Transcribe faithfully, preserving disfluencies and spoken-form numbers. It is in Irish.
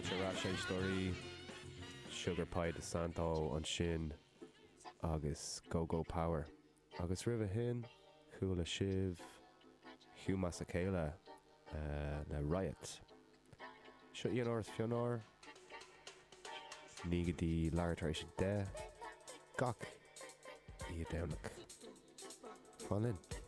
Caite rá sé story Sugar Pie de Santo an sin agus Go Go Power. Agus rih hin chuúla sibh Hugh Masekela uh, na Riot. Seo íon áras fionár ní go dtí leirtar éis de gach í a damnach. Fáin linn.